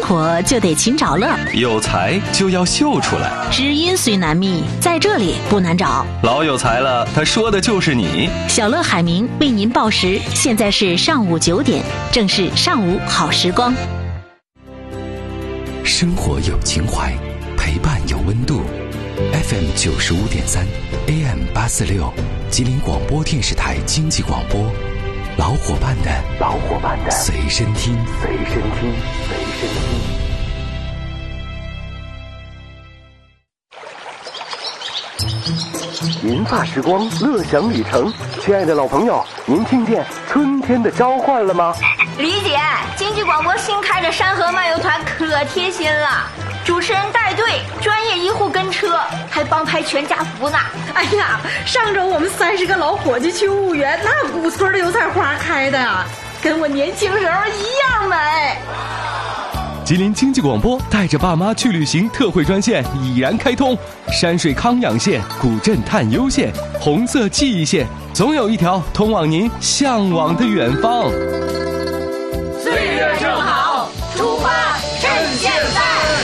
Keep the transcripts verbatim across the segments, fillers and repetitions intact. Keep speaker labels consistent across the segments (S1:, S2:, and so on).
S1: 活就得勤找乐，
S2: 有才就要秀出来。
S1: 知音虽难觅，在这里不难找。
S2: 老有才了，他说的就是你。
S1: 小乐海明为您报时，现在是上午九点，正是上午好时光。
S3: 生活有情怀，陪伴有温度。F M 九十五点三 ，A M 八四六，吉林广播电视台经济广播，老伙伴的老伙伴的随身听，随身听，随身
S4: 听。银发时光，乐享旅程。亲爱的老朋友，您听见春天的召唤了吗？
S5: 李姐，经济广播新开的山河漫游团可贴心了，主持人带队，专业医护跟车，还帮拍全家福呢。
S6: 哎呀，上周我们三十个老伙计去婺源，那古村的油菜花开的啊，跟我年轻时候一样美。
S7: 吉林经济广播带着爸妈去旅行特惠专线已然开通，山水康养线、古镇探幽线、红色记忆线，总有一条通往您向往的远方。
S8: 岁月正好，出发趁现在。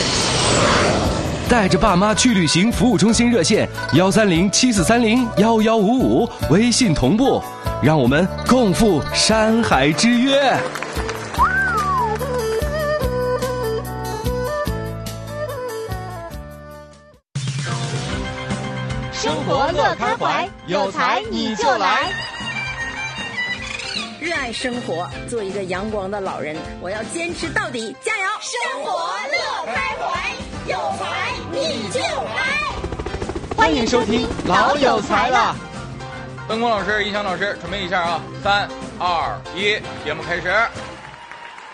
S7: 带着爸妈去旅行服务中心热线幺三零七四三零幺幺五五，微信同步，让我们共赴山海之约。
S8: 生活乐开怀，有才你就来。
S6: 热爱生活，做一个阳光的老人，我要坚持到底，加油！
S8: 生活乐开怀，有才你就来。
S9: 欢迎收听老有才了。
S10: 灯光老师、音响老师，准备一下啊，三、二、一，节目开始。